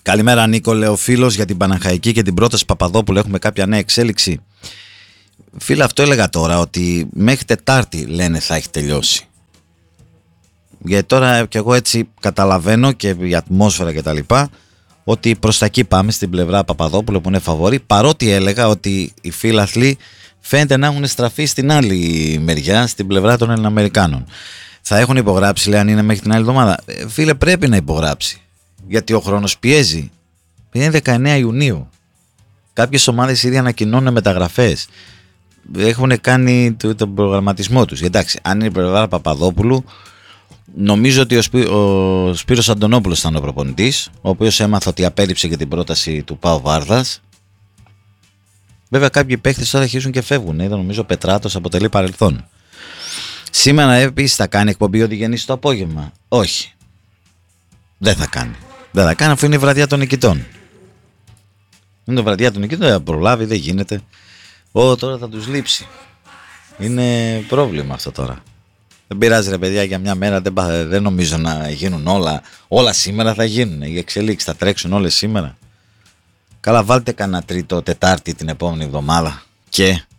Καλημέρα Νίκο, λέει ο φίλος, για την Παναχαϊκή και την πρόταση Παπαδόπουλου έχουμε κάποια νέα εξέλιξη? Φίλε, αυτό έλεγα τώρα, ότι μέχρι Τετάρτη λένε θα έχει τελειώσει. Γιατί τώρα κι εγώ έτσι καταλαβαίνω και η ατμόσφαιρα και τα λοιπά, ότι προς τα εκεί πάμε, στην πλευρά Παπαδόπουλου που είναι φαβορί, παρότι έλεγα ότι οι φίλαθλοι φαίνεται να έχουν στραφεί στην άλλη μεριά, στην πλευρά των Ελληνοαμερικάνων. Θα έχουν υπογράψει, λέει, αν είναι μέχρι την άλλη εβδομάδα. Φίλε, πρέπει να υπογράψει, γιατί ο χρόνος πιέζει. Είναι 19 Ιουνίου. Κάποιες ομάδες ήδη ανακοινώνουν μεταγραφές. Έχουν κάνει τον προγραμματισμό τους. Εντάξει, αν είναι η πλευρά Παπαδόπουλου, νομίζω ότι ο Σπύρος Αντωνόπουλος ήταν ο προπονητής, ο οποίος έμαθε ότι απέρριψε και την πρόταση του Πάο Βάρδας. Βέβαια, κάποιοι παίχτες τώρα αρχίζουν και φεύγουν. Είδα, νομίζω ο Πετράτος αποτελεί παρελθόν. Σήμερα επίσης θα κάνει εκπομπή ο Διγενής το απόγευμα? Όχι. Δεν θα κάνει. Δεν θα κάνει, αφού είναι η βραδιά των νικητών. Είναι η βραδιά των νικητών, δεν θα προλάβει, δεν γίνεται. Τώρα θα τους λείψει. Είναι πρόβλημα αυτό τώρα. Δεν πειράζει ρε παιδιά, για μια μέρα δεν νομίζω να γίνουν όλα. Όλα σήμερα θα γίνουν. Οι εξελίξεις θα τρέξουν όλες σήμερα. Καλά, βάλτε κανένα Τρίτο, Τετάρτη την επόμενη εβδομάδα. Και